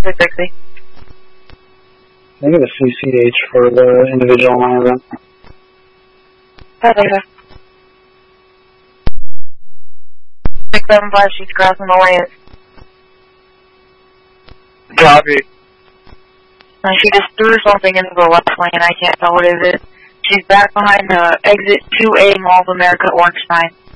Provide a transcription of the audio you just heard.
660. I get a CCH for the individual line event. Okay. 675, she's crossing the lane. Copy. And she just threw something into the left lane, I can't tell what it is. She's back behind exit 2A Mall of America, Orange Sign.